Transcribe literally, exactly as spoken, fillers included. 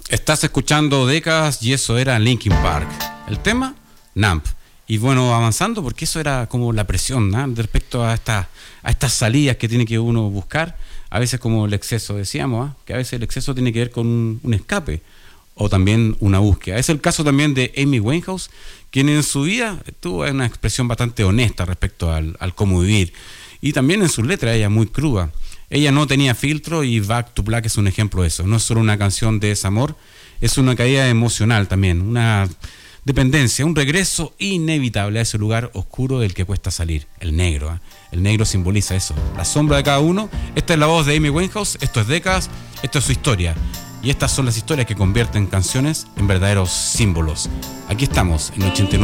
Estás escuchando Décadas y eso era Linkin Park. El tema, Numb. Y bueno, avanzando, porque eso era como la presión, ¿no? Respecto a, esta, a estas salidas que tiene que uno buscar. A veces como el exceso, decíamos, ¿eh? Que a veces el exceso tiene que ver con un, un escape o también una búsqueda. Es el caso también de Amy Winehouse, quien en su vida tuvo una expresión bastante honesta respecto al, al cómo vivir. Y también en sus letras, ella muy cruda. Ella no tenía filtro y Back to Black es un ejemplo de eso. No es solo una canción de desamor, es una caída emocional también, una dependencia, un regreso inevitable a ese lugar oscuro del que cuesta salir, el negro. ¿eh? El negro simboliza eso, la sombra de cada uno. Esta es la voz de Amy Winehouse, esto es Décadas, esto es su historia. Y estas son las historias que convierten canciones en verdaderos símbolos. Aquí estamos en ochenta y nueve.